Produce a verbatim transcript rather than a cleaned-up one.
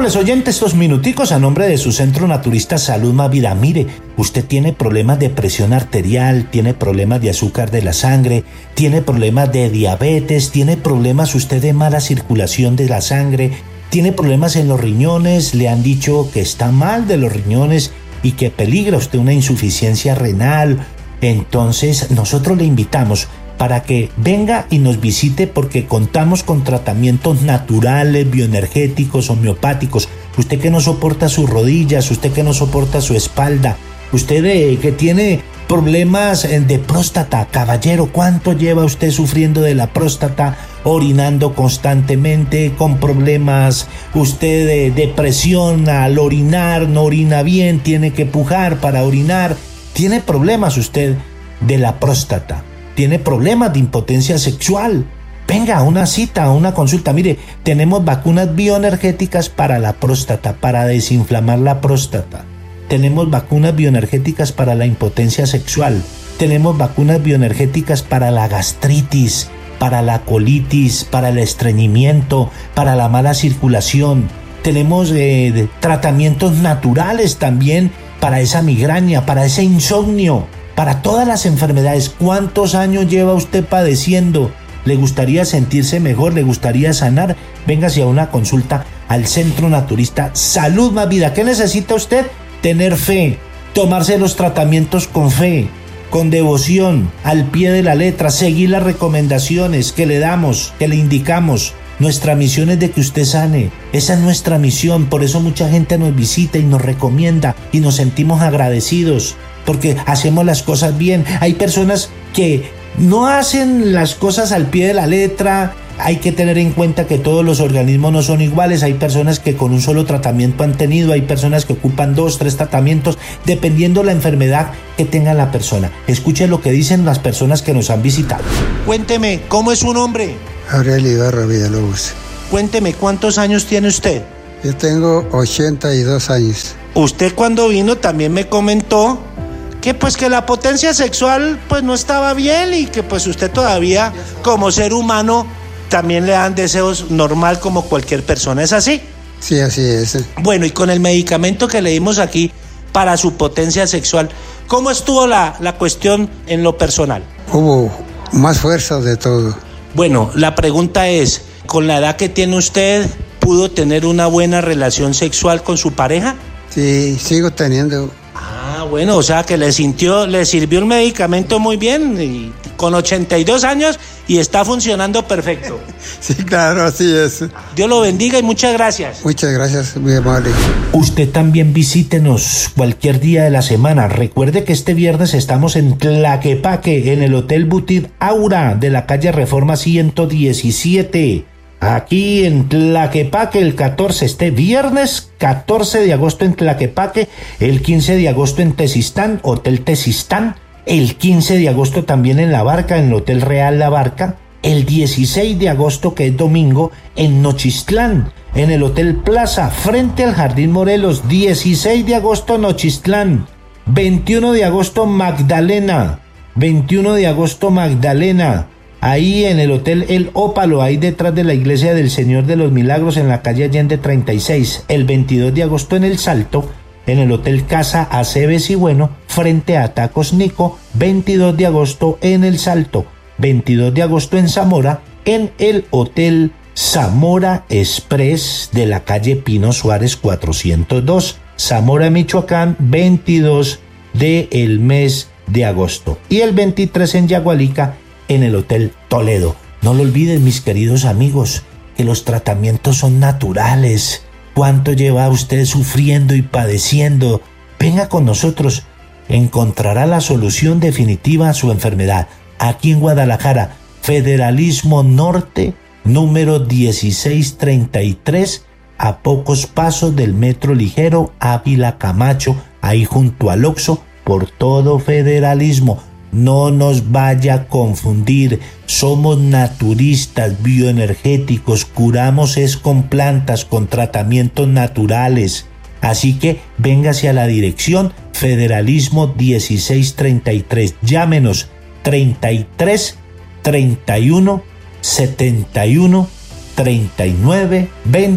amables oyentes, estos minuticos a nombre de su Centro Naturista Salud Más Vida. Mire, usted tiene problemas de presión arterial, tiene problemas de azúcar de la sangre, tiene problemas de diabetes, tiene problemas usted de mala circulación de la sangre, tiene problemas en los riñones, le han dicho que está mal de los riñones y que peligra usted una insuficiencia renal. Entonces nosotros le invitamos para que venga y nos visite, porque contamos con tratamientos naturales, bioenergéticos, homeopáticos. Usted que no soporta sus rodillas, usted que no soporta su espalda, usted eh, que tiene problemas de próstata, caballero, ¿cuánto lleva usted sufriendo de la próstata? Orinando constantemente, con problemas, usted de depresión al orinar, no orina bien, tiene que pujar para orinar, tiene problemas usted de la próstata, tiene problemas de impotencia sexual. Venga a una cita, a una consulta. Mire, tenemos vacunas bioenergéticas para la próstata, para desinflamar la próstata. Tenemos vacunas bioenergéticas para la impotencia sexual. Tenemos vacunas bioenergéticas para la gastritis, para la colitis, para el estreñimiento, para la mala circulación. Tenemos eh, tratamientos naturales también para esa migraña, para ese insomnio, para todas las enfermedades. ¿Cuántos años lleva usted padeciendo? ¿Le gustaría sentirse mejor? ¿Le gustaría sanar? Véngase a una consulta al Centro Naturista Salud Más Vida. ¿Qué necesita usted? Tener fe, tomarse los tratamientos con fe, con devoción, al pie de la letra, seguir las recomendaciones que le damos, que le indicamos. Nuestra misión es de que usted sane. Esa es nuestra misión. Por eso mucha gente nos visita y nos recomienda y nos sentimos agradecidos, porque hacemos las cosas bien. Hay personas que no hacen las cosas al pie de la letra. Hay que tener en cuenta que todos los organismos no son iguales. Hay personas que con un solo tratamiento han tenido, hay personas que ocupan dos, tres tratamientos, dependiendo la enfermedad que tenga la persona. Escuche lo que dicen las personas que nos han visitado. Cuénteme, ¿cómo es su nombre? Aurelio Ibarra Villalobos. Cuénteme, ¿cuántos años tiene usted? Yo tengo ochenta y dos años. Usted cuando vino también me comentó que pues que la potencia sexual pues no estaba bien y que pues usted todavía como ser humano también le dan deseos normal como cualquier persona. ¿Es así? Sí, así es. Bueno, y con el medicamento que le dimos aquí para su potencia sexual, ¿cómo estuvo la, la cuestión en lo personal? Hubo más fuerza de todo. Bueno, la pregunta es, ¿con la edad que tiene usted, pudo tener una buena relación sexual con su pareja? Sí, sigo teniendo. Ah, bueno, o sea que le sintió, le sirvió el medicamento muy bien, y con ochenta y dos años y está funcionando perfecto. Sí, claro, así es. Dios lo bendiga y muchas gracias. Muchas gracias, muy amable. Usted también visítenos cualquier día de la semana. Recuerde que este viernes estamos en Tlaquepaque, en el Hotel Boutique Aura de la calle Reforma ciento diecisiete. Aquí en Tlaquepaque el catorce, este viernes catorce de agosto en Tlaquepaque, el quince de agosto en Tezistán, Hotel Tezistán, el quince de agosto también en La Barca, en el Hotel Real La Barca, el dieciséis de agosto, que es domingo, en Nochistlán, en el Hotel Plaza, frente al Jardín Morelos, dieciséis de agosto Nochistlán, veintiuno de agosto Magdalena, veintiuno de agosto Magdalena, ahí en el Hotel El Ópalo, ahí detrás de la Iglesia del Señor de los Milagros, en la calle Allende treinta y seis, el veintidós de agosto en El Salto, en el Hotel Casa Aceves y Bueno, frente a Tacos Nico, veintidós de agosto en El Salto, veintidós de agosto en Zamora, en el Hotel Zamora Express de la calle Pino Suárez cuatrocientos dos, Zamora, Michoacán, veintidós del mes de agosto, y el veintitrés en Yagualica, en el Hotel Toledo. No lo olviden, mis queridos amigos, que los tratamientos son naturales. ¿Cuánto lleva usted sufriendo y padeciendo? Venga con nosotros. Encontrará la solución definitiva a su enfermedad. Aquí en Guadalajara, Federalismo Norte, número dieciséis treinta y tres, a pocos pasos del Metro Ligero Ávila Camacho, ahí junto al Oxxo, por todo Federalismo. No nos vaya a confundir, somos naturistas, bioenergéticos, curamos es con plantas, con tratamientos naturales. Así que véngase a la dirección Federalismo dieciséis treinta y tres, llámenos treinta y tres, treinta y uno, setenta y uno, treinta y nueve, veinte.